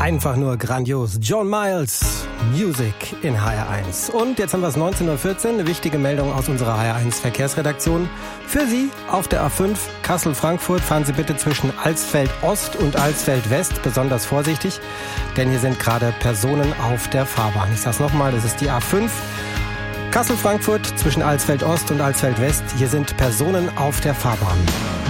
Einfach nur grandios. John Miles, Music in HR1. Und jetzt haben wir es 19.14 Uhr, eine wichtige Meldung aus unserer HR1 Verkehrsredaktion. Für Sie auf der A5 Kassel-Frankfurt fahren Sie bitte zwischen Alsfeld-Ost und Alsfeld-West besonders vorsichtig, denn hier sind gerade Personen auf der Fahrbahn. Ich sag's nochmal, das ist die A5 Kassel-Frankfurt zwischen Alsfeld-Ost und Alsfeld-West. Hier sind Personen auf der Fahrbahn.